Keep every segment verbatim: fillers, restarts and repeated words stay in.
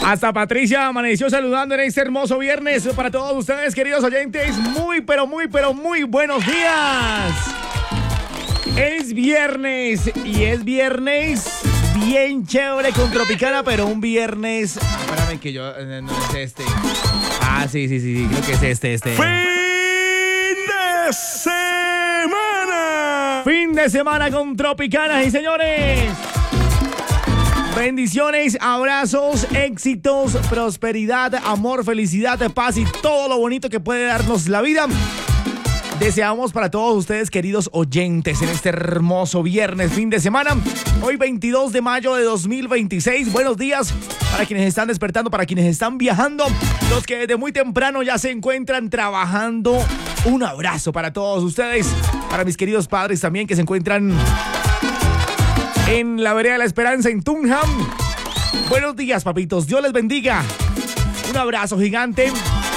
Hasta Patricia amaneció saludando en este hermoso viernes para todos ustedes, queridos oyentes. Muy, pero muy, pero muy buenos días. Es viernes y es viernes bien chévere con Tropicana, pero un viernes... Ah, espérame que yo... No, no es este. Ah, sí, sí, sí, sí, creo que es este, este. ¡Fin de semana! Fin de semana con Tropicana, y señores... Bendiciones, abrazos, éxitos, prosperidad, amor, felicidad, paz y todo lo bonito que puede darnos la vida. Deseamos para todos ustedes, queridos oyentes, en este hermoso viernes, fin de semana. Hoy veintidós de mayo de dos mil veintiséis. Buenos días para quienes están despertando, para quienes están viajando, los que desde muy temprano ya se encuentran trabajando. Un abrazo para todos ustedes, para mis queridos padres también que se encuentran en la vereda de la Esperanza, en Tunham. Buenos días, papitos. Dios les bendiga. Un abrazo gigante.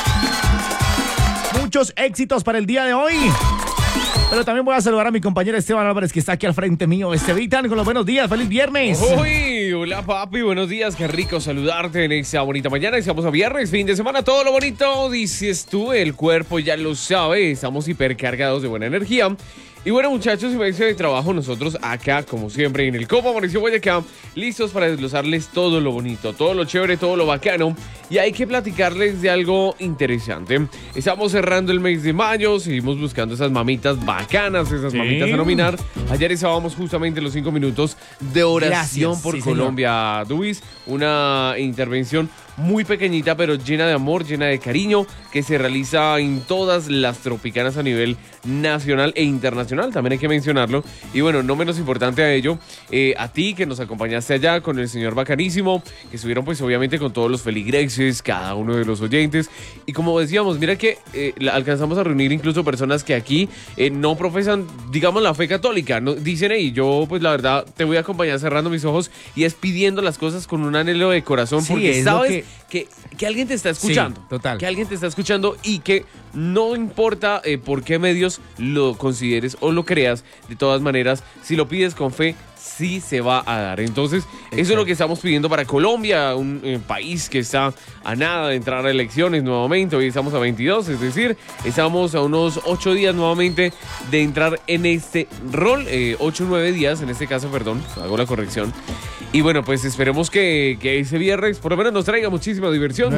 Muchos éxitos para el día de hoy. Pero también voy a saludar a mi compañero Esteban Álvarez, que está aquí al frente mío. Estevitan, con los buenos días. ¡Feliz viernes! Uy, hola, papi. Buenos días. Qué rico saludarte en esta bonita mañana. Estamos a viernes, fin de semana. Todo lo bonito, dices tú. El cuerpo ya lo sabe. Estamos hipercargados de buena energía. Y bueno, muchachos, y me dice de trabajo, nosotros acá, como siempre, en el Copa Amaneció Boyacá, listos para desglosarles todo lo bonito, todo lo chévere, todo lo bacano. Y hay que platicarles de algo interesante. Estamos cerrando el mes de mayo, seguimos buscando esas mamitas bacanas, esas sí. mamitas a nominar. Ayer estábamos justamente en los cinco minutos de oración Gracias. por sí, Colombia, Dubis. Una intervención muy pequeñita, pero llena de amor, llena de cariño, que se realiza en todas las tropicanas a nivel nacional e internacional, también hay que mencionarlo. Y bueno, no menos importante a ello, eh, a ti que nos acompañaste allá con el señor Bacanísimo, que estuvieron pues obviamente con todos los feligreses, cada uno de los oyentes. Y como decíamos, mira que eh, alcanzamos a reunir incluso personas que aquí eh, no profesan, digamos, la fe católica, ¿no? Dicen, y yo pues la verdad te voy a acompañar cerrando mis ojos, y es pidiendo las cosas con un anhelo de corazón, sí, porque sabes que... Que, que alguien te está escuchando. Sí, total. Que alguien te está escuchando y que no importa eh, por qué medios lo consideres o lo creas, de todas maneras, si lo pides con fe, sí se va a dar. Entonces, Exacto. eso es lo que estamos pidiendo para Colombia, un eh, país que está a nada de entrar a elecciones nuevamente. Hoy estamos a veintidós, es decir, estamos a unos ocho días nuevamente de entrar en este rol, eh, ocho o nueve días en este caso, perdón, hago la corrección. Y bueno, pues esperemos que, que ese viernes por lo menos nos traiga muchísima diversión.